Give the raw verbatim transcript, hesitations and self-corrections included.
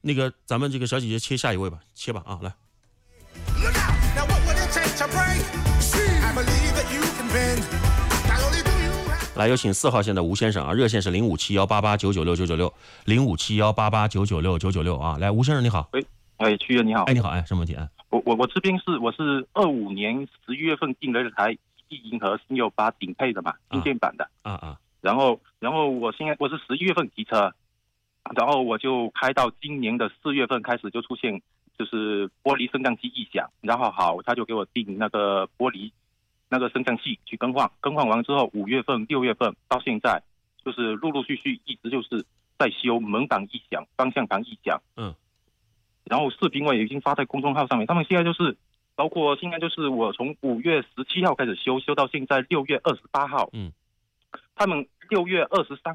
那个咱们这个小姐姐切下一位吧，切吧啊，来。来，有请四号线的吴先生啊，热线是零五七幺八八九九六九九六，零五七幺八八九九六九九六啊。来，吴先生你好。 喂，哎，曲仁你好。 哎，你好，哎，什么问题？哎， 我我我这边是我是二五年十一月份订了一台一银河星六八顶配的嘛，硬件版的。 啊啊。 然后然后我现在我是十一月份提车，然后我就开到今年的四月份开始就出现就是玻璃升降机异响，然后好他就给我订那个玻璃。那个升降器去更换，更换完之后，五月份、六月份到现在，就是陆陆续续一直就是在修门挡异响、方向盘异响， 嗯， 然后视频我也已经发在公众号上面，他们现在就是包括现在就是我从五月十七号开始修，修到现在六月二十八号， 嗯， 他们六月二十三